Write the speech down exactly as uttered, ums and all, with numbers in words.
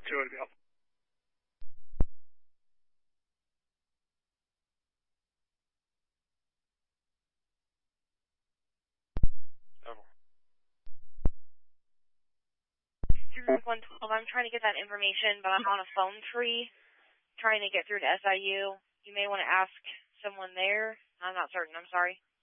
two would be helpful. one twelve, I'm trying to get that information, but I'm on a phone tree trying to get through to S I U. You may want to ask someone there. I'm not certain. I'm sorry.